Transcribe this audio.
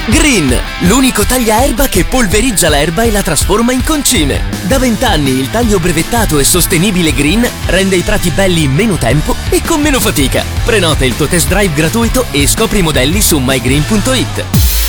Green, l'unico tagliaerba che polverizza l'erba e la trasforma in concime. Da 20 anni il taglio brevettato e sostenibile Green rende i prati belli in meno tempo e con meno fatica. Prenota il tuo test drive gratuito e scopri i modelli su mygreen.it.